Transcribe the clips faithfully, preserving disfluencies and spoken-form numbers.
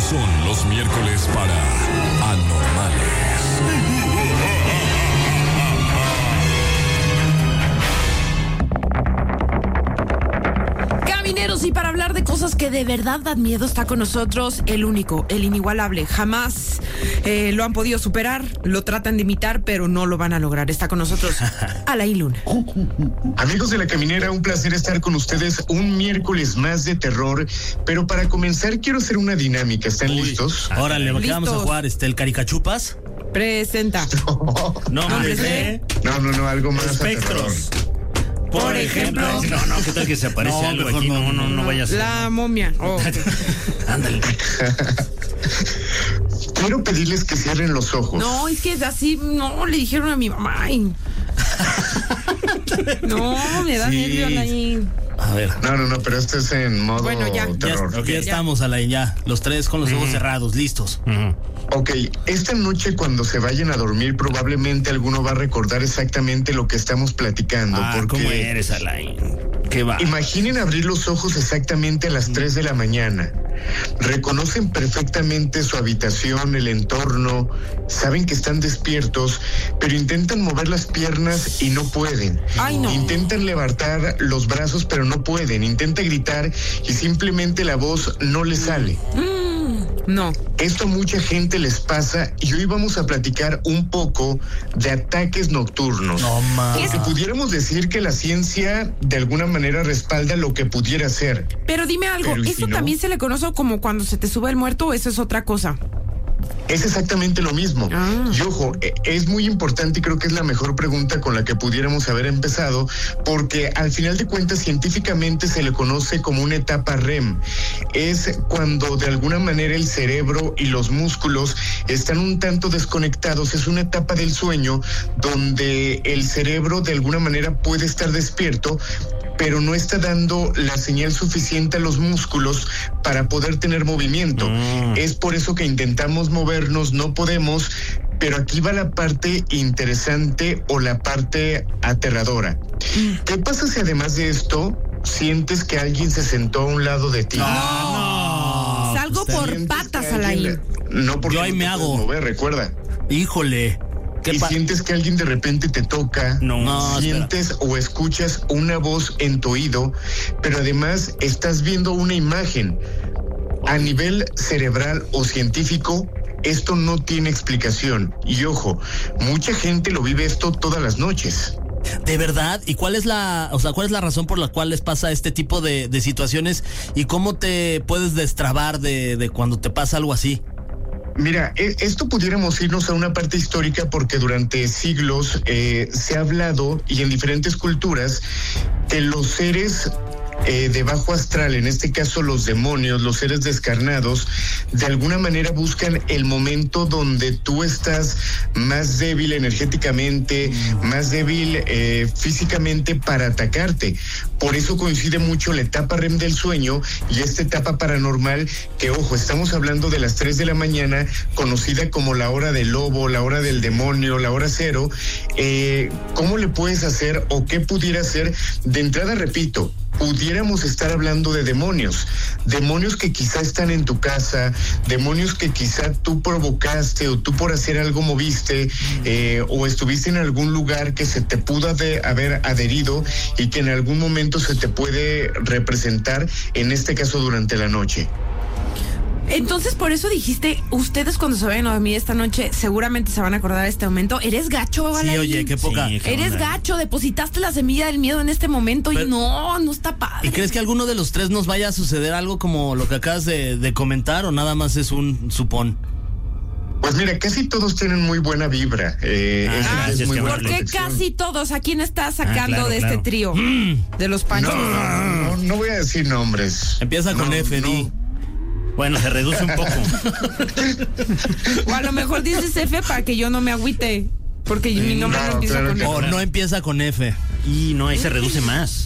Son los miércoles para Anormales. Camineros, y para hablar de cosas que de verdad dan miedo, está con nosotros el único, el inigualable. Jamás eh, lo han podido superar, lo tratan de imitar, pero no lo van a lograr. Está con nosotros Alain Luna. Amigos de La Caminera, un placer estar con ustedes un miércoles más de terror, pero para comenzar quiero hacer una dinámica. ¿Están Uy, listos? Órale, ¿qué vamos a Listos. jugar? Este, ¿el Caricachupas? Presenta. No, No, no, ¿eh? No, no, no, algo más Espectros. Por Por ejemplo. ejemplo. No, no, ¿qué tal que se aparece No, algo mejor aquí? no. No, no, no vaya a ser. La momia. Oh. Ándale. Quiero pedirles que cierren los ojos. No, es que es así, no, le dijeron a mi mamá. Ay. No, me da Sí. nervio, Alain. A ver. No, no, no, pero esto es en modo Bueno, ya. Ya, terror. ya estamos, Alain, ya. Los tres con los ojos cerrados, listos. Ok, esta noche cuando se vayan a dormir probablemente alguno va a recordar exactamente lo que estamos platicando. Ah, porque ¿cómo eres, Alain? ¿Qué va? imaginen abrir los ojos exactamente a las tres de la mañana. Reconocen perfectamente su habitación, el entorno, saben que están despiertos, pero intentan mover las piernas y no pueden. Ay, no. Intentan levantar los brazos, pero no pueden. Intenta gritar y simplemente la voz no les sale. No. Esto a mucha gente les pasa y hoy vamos a platicar un poco de ataques nocturnos. No, ma. Porque pudiéramos decir que la ciencia de alguna manera respalda lo que pudiera ser. Pero dime algo, Pero, ¿y ¿eso si no? también se le conoce como cuando se te sube el muerto o eso es otra cosa? Es exactamente lo mismo. Ah. Y ojo, e- es muy importante y creo que es la mejor pregunta con la que pudiéramos haber empezado, porque al final de cuentas científicamente se le conoce como una etapa R E M. Es cuando de alguna manera el cerebro y los músculos están un tanto desconectados. Es una etapa del sueño donde el cerebro de alguna manera puede estar despierto, pero no está dando la señal suficiente a los músculos para poder tener movimiento. Mm. Es por eso que intentamos movernos, no podemos, pero aquí va la parte interesante o la parte aterradora. ¿Qué pasa si además de esto sientes que alguien se sentó a un lado de ti? No. Salgo Usted- por Sientes patas, que alguien- Alain. No, porque Yo ahí no me te hago. puedes mover, recuerda. Híjole. ¿Qué Y pa- sientes que alguien de repente te toca, No, no, sientes o escuchas una voz en tu oído, pero además estás viendo una imagen. A nivel cerebral o científico, esto no tiene explicación. Y ojo, mucha gente lo vive esto todas las noches. ¿De verdad? ¿Y cuál es la, o sea, cuál es la razón por la cual les pasa este tipo de, de situaciones y cómo te puedes destrabar de, de cuando te pasa algo así? Mira, e- esto pudiéramos irnos a una parte histórica porque durante siglos eh, se ha hablado y en diferentes culturas que los seres eh, de bajo astral, en este caso los demonios, los seres descarnados, de alguna manera buscan el momento donde tú estás más débil energéticamente, más débil eh, físicamente para atacarte. Por eso coincide mucho la etapa R E M del sueño y esta etapa paranormal que, ojo, estamos hablando de las tres de la mañana, conocida como la hora del lobo, la hora del demonio, la hora cero. Eh, ¿Cómo le puedes hacer o qué pudiera hacer? De entrada, repito, pudiéramos estar hablando de demonios, demonios que quizá están en tu casa, demonios que quizá tú provocaste o tú por hacer algo moviste eh, o estuviste en algún lugar que se te pudo de haber adherido y que en algún momento se te puede representar, en este caso durante la noche. Entonces, por eso dijiste, ustedes cuando se vayan a dormir esta noche, seguramente se van a acordar de este momento. ¿Eres gacho, Sí, Alain? oye, qué poca. Sí, qué Eres onda. gacho, depositaste la semilla del miedo en este momento Pero- y no, no está padre. ¿Y crees que a alguno de los tres nos vaya a suceder algo como lo que acabas de, de comentar o nada más es un supón? Pues mira, casi todos tienen muy buena vibra. Eh, Ah, es- gracias, es muy qué buena ¿Por qué protección. casi todos? ¿A quién estás sacando Ah, claro, de claro. este trío? De los panchos. No, no, no, no voy a decir nombres. Empieza con No, F, no. di. Bueno, se reduce un poco. O a lo mejor dices F para que yo no me agüite. Porque mi nombre no, no, empieza claro con que F. O no empieza con F. Y no, ahí se reduce más.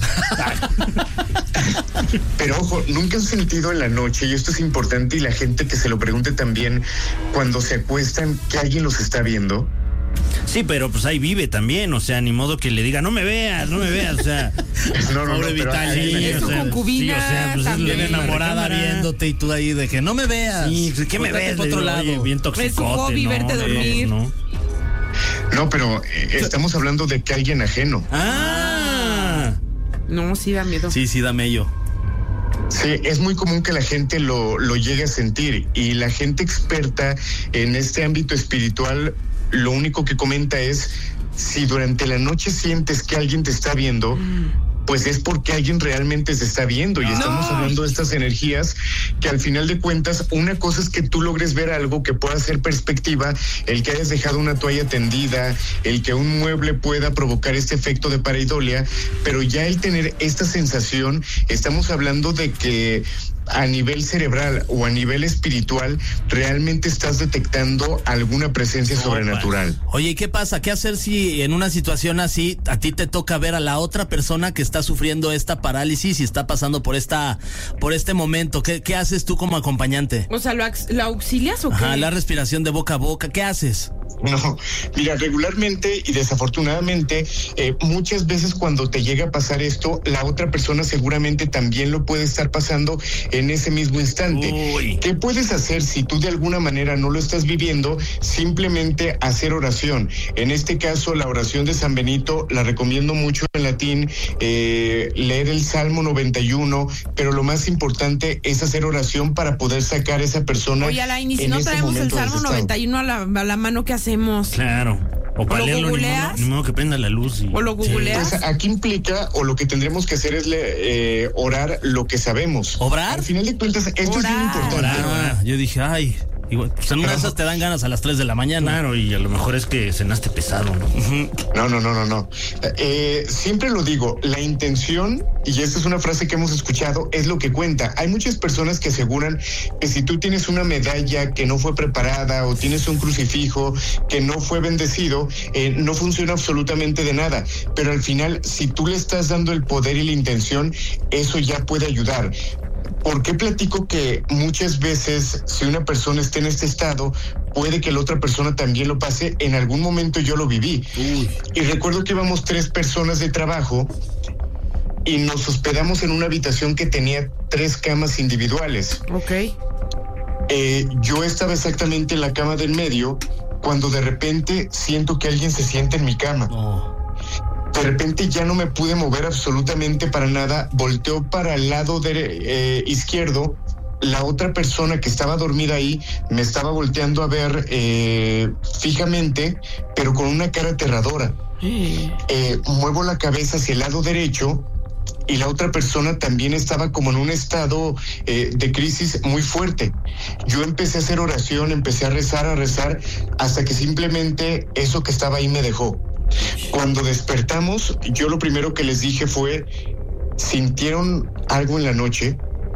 Pero ojo, nunca han sentido en la noche, y esto es importante, y la gente que se lo pregunte también, cuando se acuestan, que alguien los está viendo. Sí, pero pues ahí vive también, o sea, ni modo que le diga, no me veas, no me veas, o sea, No, no, no, pobre pero Vitaly, ahí- Es o su sea, concubina sí, o sea, pues es también. bien enamorada cámara. viéndote y tú ahí de que no me veas. Sí, ¿qué me Volteate ves? pa' Le otro digo, lado. oye, bien toxicote, Es su hobby ¿no? verte No, dormir. no. No, pero eh, estamos hablando de que alguien ajeno. Ah, No, sí da miedo. Sí, sí, dame ello. Sí, es muy común que la gente lo, lo llegue a sentir y la gente experta en este ámbito espiritual lo único que comenta es si durante la noche sientes que alguien te está viendo, pues es porque alguien realmente se está viendo y estamos No. hablando de estas energías que al final de cuentas una cosa es que tú logres ver algo que pueda ser perspectiva, el que hayas dejado una toalla tendida, el que un mueble pueda provocar este efecto de pareidolia, pero ya el tener esta sensación, estamos hablando de que a nivel cerebral o a nivel espiritual realmente estás detectando alguna presencia Opa. sobrenatural. Oye, ¿y qué pasa? ¿Qué hacer si en una situación así a ti te toca ver a la otra persona que está sufriendo esta parálisis y está pasando por esta por este momento? ¿Qué, qué haces tú como acompañante? O sea, ¿lo, ax- lo auxilias o qué? Ajá, la respiración de boca a boca, ¿qué haces? No, mira, regularmente y desafortunadamente, eh, muchas veces cuando te llega a pasar esto, la otra persona seguramente también lo puede estar pasando en ese mismo instante. Uy. ¿Qué puedes hacer si tú de alguna manera no lo estás viviendo? Simplemente hacer oración. En este caso, la oración de San Benito la recomiendo mucho en latín, eh, leer el Salmo noventa y uno, pero lo más importante es hacer oración para poder sacar a esa persona. Oye, Alain, y si en no ese traemos el momento de Salmo ese estado. noventa y uno a la, a la mano, ¿qué hacemos? claro. O para ¿O lo leerlo, ni modo, googleas? ni modo que prenda la luz. Y... ¿O lo googleas? Pues aquí implica, o lo que tendremos que hacer es le- eh, orar lo que sabemos. ¿Obrar? Al final de cuentas, esto es bien Orar. importante. Orar. Ah, yo dije, ay, igual, pues en una de esas te dan ganas a las tres de la mañana. Claro, y a lo mejor es que cenaste pesado, ¿no? No, no, no, no, no. Eh, siempre lo digo, la intención, y esta es una frase que hemos escuchado, es lo que cuenta. Hay muchas personas que aseguran que si tú tienes una medalla que no fue preparada o tienes un crucifijo que no fue bendecido, eh, no funciona absolutamente de nada. Pero al final, si tú le estás dando el poder y la intención, eso ya puede ayudar. ¿Por qué platico que muchas veces si una persona está en este estado, puede que la otra persona también lo pase? En algún momento yo lo viví. Y recuerdo que íbamos tres personas de trabajo y nos hospedamos en una habitación que tenía tres camas individuales. Ok. Eh, yo estaba exactamente en la cama del medio cuando de repente siento que alguien se sienta en mi cama. No. De repente ya no me pude mover absolutamente para nada. Volteó para el lado de, eh, izquierdo. La otra persona que estaba dormida ahí me estaba volteando a ver eh, fijamente, pero con una cara aterradora. Eh, muevo la cabeza hacia el lado derecho y la otra persona también estaba como en un estado eh, de crisis muy fuerte. Yo empecé a hacer oración, empecé a rezar, a rezar, hasta que simplemente eso que estaba ahí me dejó. Cuando despertamos, yo lo primero que les dije fue, ¿sintieron algo en la noche?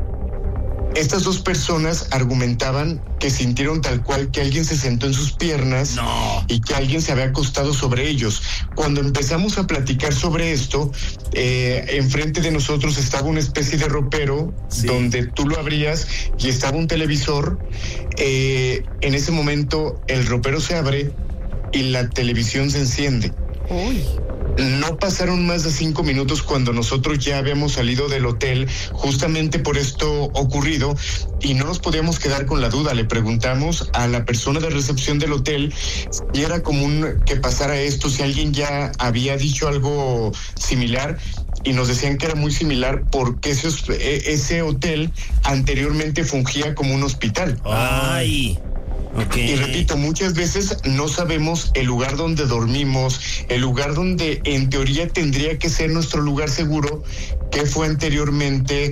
Estas dos personas argumentaban que sintieron tal cual que alguien se sentó en sus piernas No. y que alguien se había acostado sobre ellos. Cuando empezamos a platicar sobre esto, eh, enfrente de nosotros estaba una especie de ropero, Sí. donde tú lo abrías y estaba un televisor. Eh, en ese momento el ropero se abre y la televisión se enciende. Uy. No pasaron más de cinco minutos cuando nosotros ya habíamos salido del hotel justamente por esto ocurrido y no nos podíamos quedar con la duda. Le preguntamos a la persona de recepción del hotel si era común que pasara esto, si alguien ya había dicho algo similar, y nos decían que era muy similar porque ese, ese hotel anteriormente fungía como un hospital. Ay. Ok. Y repito, muchas veces no sabemos el lugar donde dormimos, el lugar donde en teoría tendría que ser nuestro lugar seguro, que fue anteriormente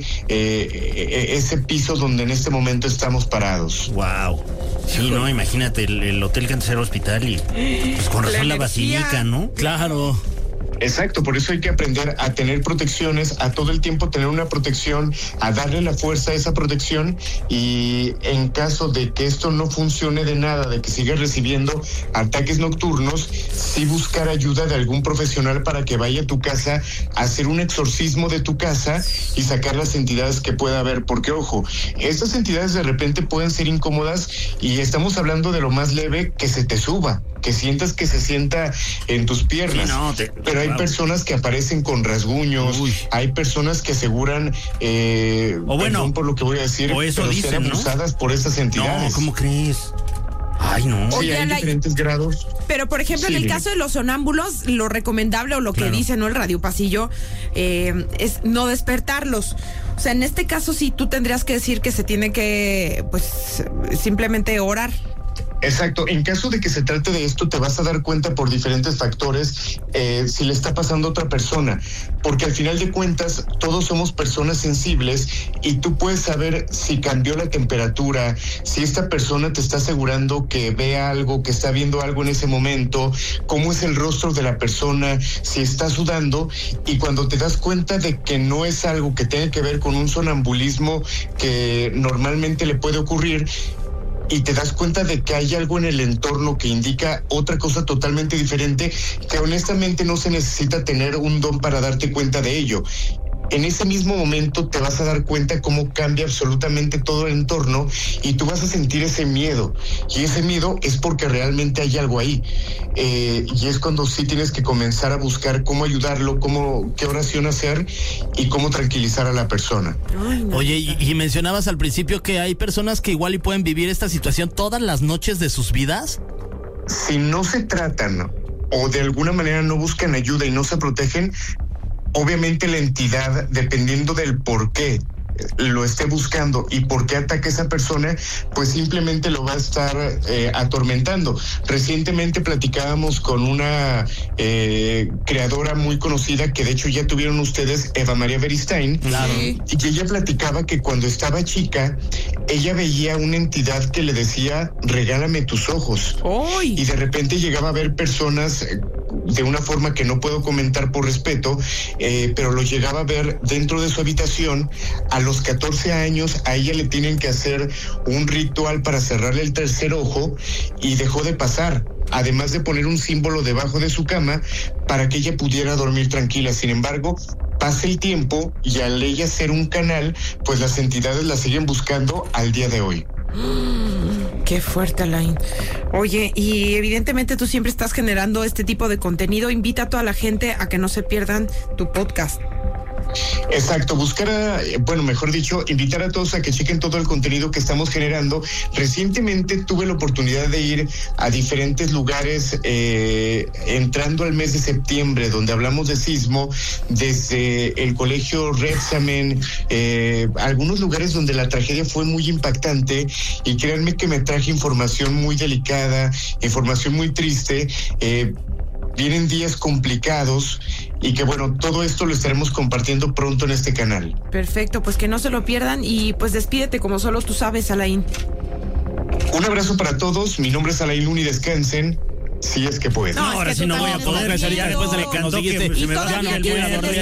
eh, ese piso donde en este momento estamos parados. Wow. Sí, no, imagínate el, el hotel que antes era hospital y pues con La razón la energía. basílica, ¿no? Claro. Exacto, por eso hay que aprender a tener protecciones, a todo el tiempo tener una protección, a darle la fuerza a esa protección, y en caso de que esto no funcione de nada, de que sigas recibiendo ataques nocturnos, sí buscar ayuda de algún profesional para que vaya a tu casa a hacer un exorcismo de tu casa y sacar las entidades que pueda haber, porque ojo, estas entidades de repente pueden ser incómodas y estamos hablando de lo más leve, que se te suba, que sientas que se sienta en tus piernas. Sí, no, te, pero hay personas que aparecen con rasguños, Uy. hay personas que aseguran, eh, o bueno, perdón por lo que voy a decir, o eso pero dicen, ser abusadas, ¿no?, por estas entidades. No, ¿cómo crees? Ay, no. Sí, Oye, hay la... diferentes grados. Pero, por ejemplo, sí, en el caso de los sonámbulos, lo recomendable o lo que claro. dice, ¿no?, el Radio Pasillo, eh, es no despertarlos. O sea, en este caso sí tú tendrías que decir que se tiene que, pues, simplemente orar. Exacto, en caso de que se trate de esto, te vas a dar cuenta por diferentes factores eh, si le está pasando a otra persona, porque al final de cuentas todos somos personas sensibles y tú puedes saber si cambió la temperatura, si esta persona te está asegurando que ve algo, que está viendo algo en ese momento, cómo es el rostro de la persona, si está sudando, y cuando te das cuenta de que no es algo que tenga que ver con un sonambulismo que normalmente le puede ocurrir, y te das cuenta de que hay algo en el entorno que indica otra cosa totalmente diferente, que honestamente no se necesita tener un don para darte cuenta de ello. En ese mismo momento te vas a dar cuenta cómo cambia absolutamente todo el entorno y tú vas a sentir ese miedo. Y ese miedo es porque realmente hay algo ahí. Eh, y es cuando sí tienes que comenzar a buscar cómo ayudarlo, cómo, qué oración hacer y cómo tranquilizar a la persona. Ay, no. Oye, y, y mencionabas al principio que hay personas que igual y pueden vivir esta situación todas las noches de sus vidas. Si no se tratan o de alguna manera no buscan ayuda y no se protegen, obviamente la entidad, dependiendo del por qué lo esté buscando y por qué ataca a esa persona, pues simplemente lo va a estar eh, atormentando. Recientemente platicábamos con una eh, creadora muy conocida, que de hecho ya tuvieron ustedes, Eva María Beristain, claro. y ella platicaba que cuando estaba chica, ella veía una entidad que le decía, regálame tus ojos. ¡Ay! Y de repente llegaba a ver personas de una forma que no puedo comentar por respeto, eh, pero lo llegaba a ver dentro de su habitación. A los catorce años a ella le tienen que hacer un ritual para cerrarle el tercer ojo y dejó de pasar, además de poner un símbolo debajo de su cama para que ella pudiera dormir tranquila. Sin embargo, pasa el tiempo y al ella ser un canal, pues las entidades la siguen buscando al día de hoy. Qué fuerte, Alain. Oye, y evidentemente tú siempre estás generando este tipo de contenido. Invita a toda la gente a que no se pierdan tu podcast. Exacto, buscar a, bueno, mejor dicho, invitar a todos a que chequen todo el contenido que estamos generando. Recientemente tuve la oportunidad de ir a diferentes lugares, eh, entrando al mes de septiembre, donde hablamos de sismo, desde el colegio Redsamen, eh, algunos lugares donde la tragedia fue muy impactante, y créanme que me traje información muy delicada, información muy triste. eh, Vienen días complicados y que bueno, todo esto lo estaremos compartiendo pronto en este canal. Perfecto, pues que no se lo pierdan y pues despídete como solo tú sabes, Alain. Un abrazo para todos, mi nombre es Alain Luna y descansen si es que pueden. No, ahora sí no voy a poder salir después de la que conseguiste. Y todavía quieres